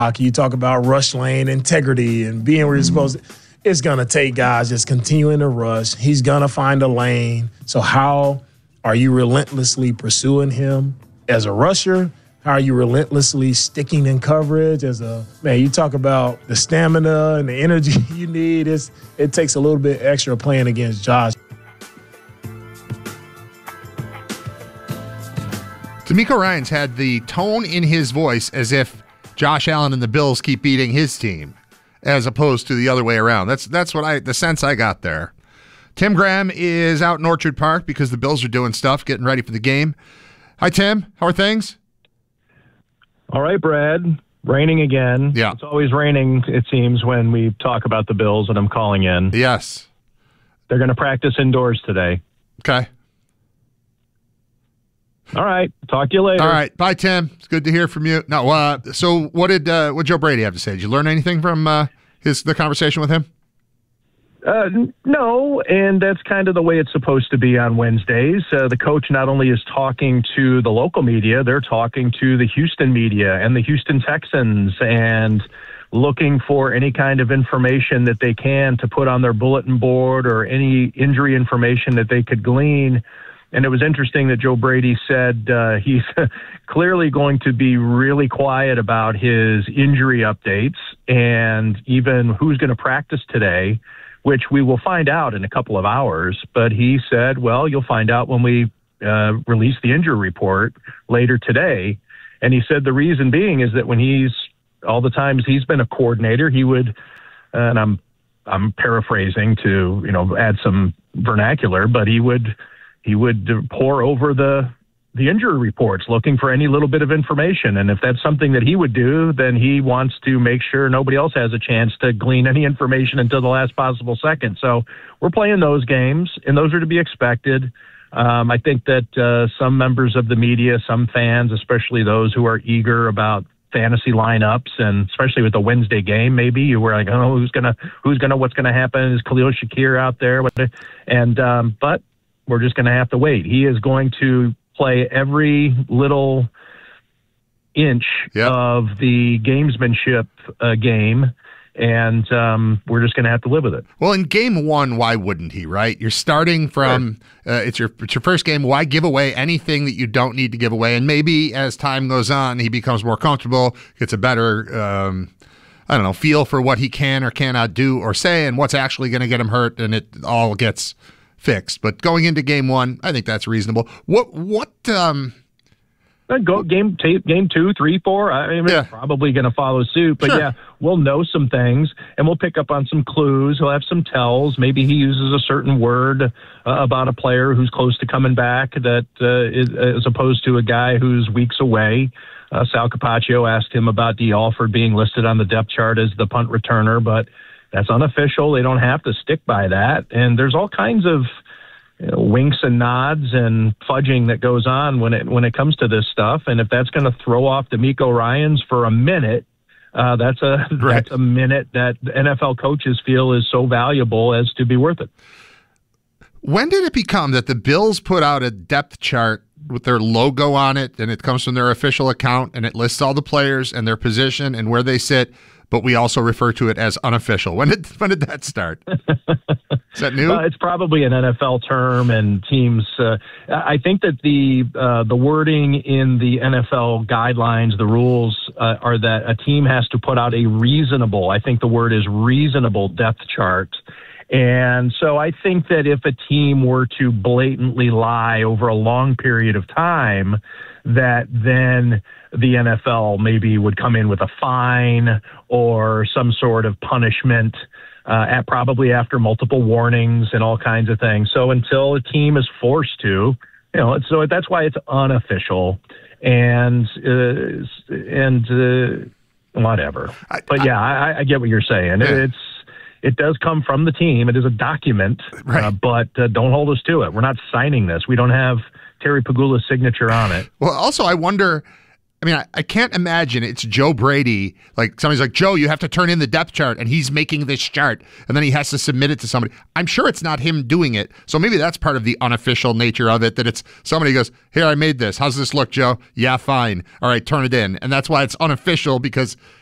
You talk about rush lane integrity and being where you're supposed to. It's going to take guys just continuing to rush. He's going to find a lane. So how are you relentlessly pursuing him as a rusher? How are you relentlessly sticking in coverage you talk about the stamina and the energy you need. It takes a little bit extra playing against Josh. DeMeco Ryans had the tone in his voice as if Josh Allen and the Bills keep beating his team, as opposed to the other way around. That's the sense I got there. Tim Graham is out in Orchard Park because the Bills are doing stuff, getting ready for the game. Hi, Tim. How are things? All right, Brad. Raining again. Yeah. It's always raining, it seems, when we talk about the Bills and I'm calling in. Yes. They're going to practice indoors today. Okay. All right. Talk to you later. All right. Bye, Tim. It's good to hear from you. Now, so what did Joe Brady have to say? Did you learn anything from the conversation with him? No, and that's kind of the way it's supposed to be on Wednesdays. The coach not only is talking to the local media, they're talking to the Houston media and the Houston Texans and looking for any kind of information that they can to put on their bulletin board or any injury information that they could glean. And it was interesting that Joe Brady said he's clearly going to be really quiet about his injury updates and even who's going to practice today, which we will find out in a couple of hours. But he said, well, you'll find out when we release the injury report later today. And he said the reason being is that when all the times he's been a coordinator, he would, and I'm paraphrasing to, add some vernacular, but he would pore over the injury reports looking for any little bit of information. And if that's something that he would do, then he wants to make sure nobody else has a chance to glean any information until the last possible second. So we're playing those games, and those are to be expected. I think that some members of the media, some fans, especially those who are eager about fantasy lineups, and especially with the Wednesday game, maybe you were like, oh, what's gonna happen? Is Khalil Shakir out there? But we're just going to have to wait. He is going to play every little inch of the gamesmanship game, and we're just going to have to live with it. Well, in game one, why wouldn't he, right? You're starting from it's your first game. Why give away anything that you don't need to give away? And maybe as time goes on, he becomes more comfortable, gets a better feel for what he can or cannot do or say and what's actually going to get him hurt, and it all gets fixed. But going into game one, I think that's reasonable. Go game 2, 3, 4. It's probably going to follow suit, but sure. We'll know some things and we'll pick up on some clues. He'll have some tells. Maybe he uses a certain word about a player who's close to coming back that as opposed to a guy who's weeks away. Sal Capaccio asked him about Dee Alford being listed on the depth chart as the punt returner, but that's unofficial. They don't have to stick by that. And there's all kinds of winks and nods and fudging that goes on when it comes to this stuff. And if that's going to throw off DeMeco Ryans for a minute, that's a minute that NFL coaches feel is so valuable as to be worth it. When did it become that the Bills put out a depth chart with their logo on it, and it comes from their official account, and it lists all the players and their position and where they sit, but we also refer to it as unofficial? When did that start? Is that new? It's probably an NFL term, and teams. I think that the wording in the NFL guidelines, the rules, are that a team has to put out a reasonable. I think the word is reasonable depth chart. And so I think that if a team were to blatantly lie over a long period of time, that then the NFL maybe would come in with a fine or some sort of punishment probably after multiple warnings and all kinds of things. So until a team is forced to, so that's why it's unofficial and whatever. I get what you're saying. Yeah. It does come from the team. It is a document, right. But don't hold us to it. We're not signing this. We don't have Terry Pagula's signature on it. Well, also, I wonder, I can't imagine it's Joe Brady. Like, somebody's like, Joe, you have to turn in the depth chart, and he's making this chart, and then he has to submit it to somebody. I'm sure it's not him doing it. So maybe that's part of the unofficial nature of it, that it's somebody goes, here, I made this. How's this look, Joe? Yeah, fine. All right, turn it in. And that's why it's unofficial, because